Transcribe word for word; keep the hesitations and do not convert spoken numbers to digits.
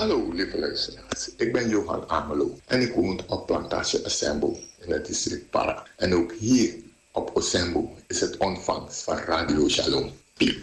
Hallo lieve luisteraars, ik ben Johan Amelo en ik woon op Plantage Osembo in het district Para. En ook hier op Osembo is het ontvangst van Radio Shalom.